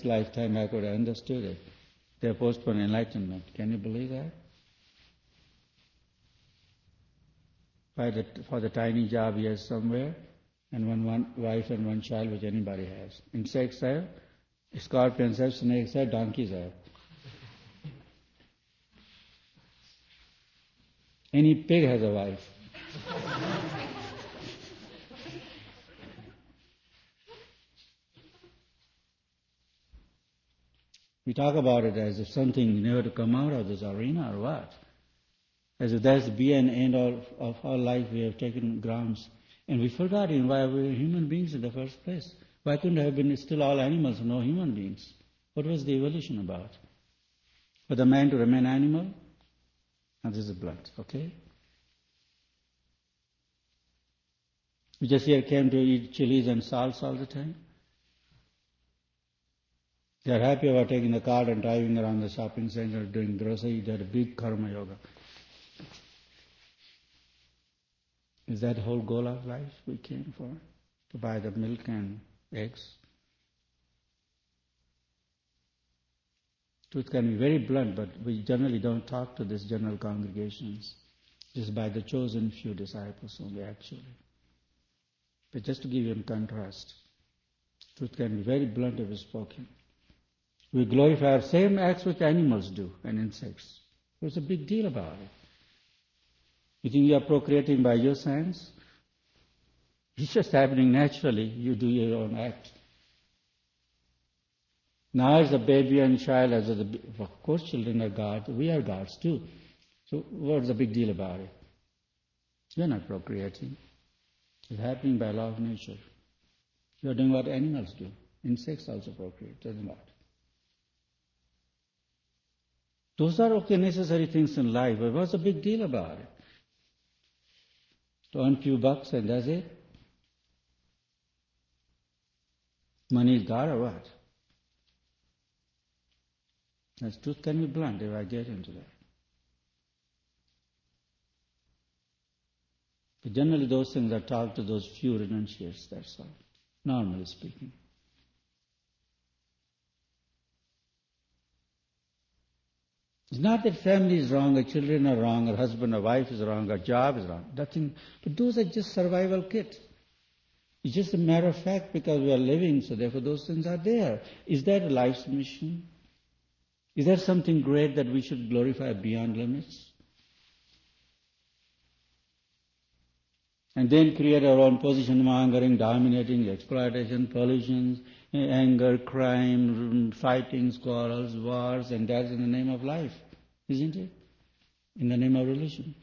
lifetime I could have understood it. They postponed enlightenment. Can you believe that? For the tiny job he has somewhere, and one wife and one child which anybody has. Insects have, scorpions have, snakes have, donkeys have. Any pig has a wife. We talk about it as if something never to come out of this arena or what? As if that's the be and end of our life. We have taken grounds. And we forgot why we were human beings in the first place. Why couldn't have been still all animals and no human beings? What was the evolution about? For the man to remain animal? And this is blunt, okay? We just here came to eat chilies and salts all the time. They are happy about taking the car and driving around the shopping center, doing grocery. They are a big karma yoga. Is that the whole goal of life we came for? To buy the milk and eggs? Truth can be very blunt, but we generally don't talk to these general congregations. Just by the chosen few disciples only, actually. But just to give you a contrast, truth can be very blunt if it's spoken. We glorify our same acts which animals do and insects. What's the big deal about it? You think you are procreating by your science? It's just happening naturally. You do your own act. Now as a baby and child, of course children are gods, we are gods too. So what's the big deal about it? You're not procreating. It's happening by law of nature. You're doing what animals do. Insects also procreate, doesn't matter. Those are okay necessary things in life, but what's the big deal about it? To earn few bucks and that's it? Money is God or what? That's truth can be blunt if I get into that. But generally those things are talked to those few renunciates, that's all, normally speaking. It's not that family is wrong, or children are wrong, or husband or wife is wrong, or job is wrong. Nothing. But those are just survival kit. It's just a matter of fact because we are living, so therefore those things are there. Is that a life's mission? Is there something great that we should glorify beyond limits? And then create our own position mongering, dominating, exploitation, pollution, anger, crime, fighting, quarrels, wars, and that's in the name of life, isn't it? In the name of religion.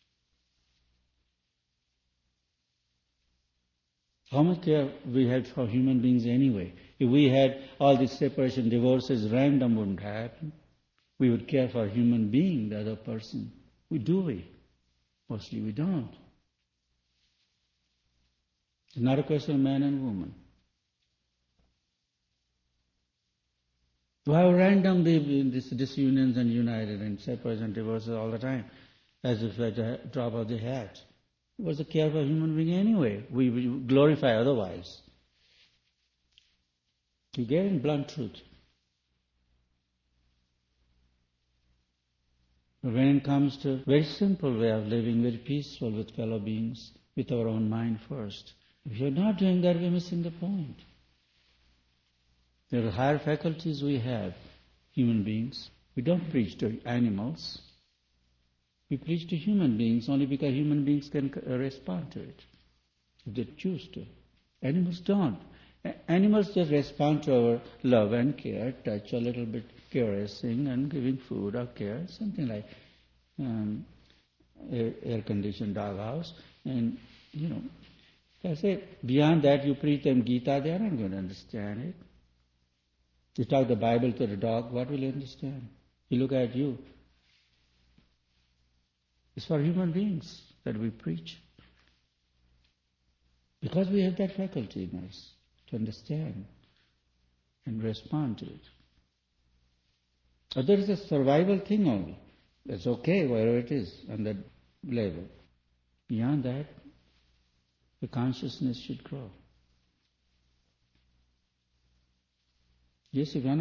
How much care we had for human beings anyway? If we had all this separation, divorces, random wouldn't happen. We would care for a human being, the other person. Do we? Mostly we don't. It's not a question of man and woman. Why random disunions and united and separations and divorces all the time, as if at a drop of the hat? What's the care for a human being anyway? We glorify otherwise. You get in blunt truth. But when it comes to very simple way of living, very peaceful with fellow beings, with our own mind first, if you're not doing that, we're missing the point. There are higher faculties we have, human beings. We don't preach to animals. We preach to human beings only because human beings can respond to it, if they choose to. Animals don't. Animals just respond to our love and care, touch a little bit, caressing and giving food or care, something like air-conditioned doghouse. And, I say, beyond that you preach them Gita, they are not going to understand it. You talk the Bible to the dog, what will he understand? He look at you. It's for human beings that we preach. Because we have that faculty in us to understand and respond to it. Other is a survival thing only. That's okay, wherever it is, on that level. Beyond that, the consciousness should grow. Yes, if you